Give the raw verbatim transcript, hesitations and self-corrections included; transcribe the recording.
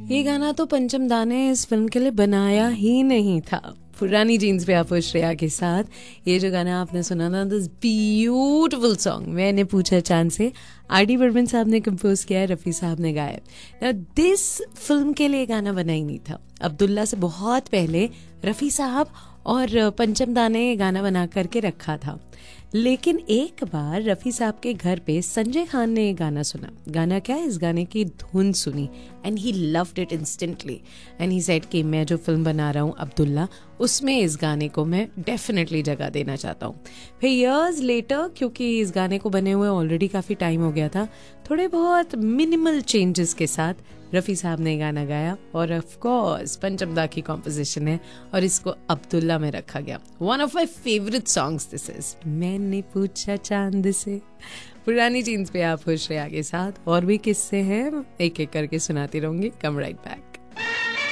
ये गाना तो पंचम दा ने इस फिल्म के लिए बनाया ही नहीं था। पुरानी जीन्स पे आप श्रेया के साथ ये जो गाना आपने सुना था, दिस ब्यूटीफुल सॉन्ग मैंने पूछा चांद से, आर डी बर्मन साहब ने कंपोज किया है, रफ़ी साहब ने गाया। ना दिस फिल्म के लिए गाना बना ही नहीं था। अब्दुल्ला से बहुत पहले रफ़ी साहब और पंचम दा ने गाना बना करके रखा था, लेकिन एक बार रफ़ी साहब के घर पे संजय खान ने ये गाना सुना। गाना क्या है, इस गाने की धुन सुनी and he loved it instantly and he said कि मैं जो फिल्म बना रहा हूँ अब्दुल्ला, उसमें इस गाने को मैं डेफिनेटली जगह देना चाहता हूँ। फिर इयर्स लेटर, क्योंकि इस गाने को बने हुए ऑलरेडी काफ़ी टाइम हो गया था, थोड़े बहुत मिनिमल चेंजेस के साथ रफ़ी साहब ने गाना गाया और ऑफ कोर्स पंचम दा की कॉम्पोजिशन है और इसको अब्दुल्ला में रखा गया। One of my favourite songs this is, मैंने पूछा चांद से। पुरानी जीन्स पे आप खुश रहे आगे साथ, और भी किस्से हैं एक एक करके सुनाती रहूंगी। कम राइट बैक।